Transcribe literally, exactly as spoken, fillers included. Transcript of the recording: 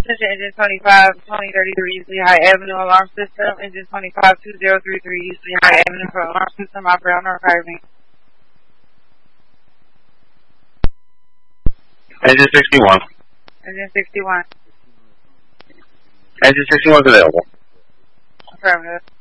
Attention engine twenty-five twenty thirty-three East Lehigh Avenue alarm system. Engine twenty-five two zero three three East Lehigh Avenue for alarm system. Operate on archiving. Engine sixty-one. Engine sixty-one. Engine sixty-one is available. Affirmative.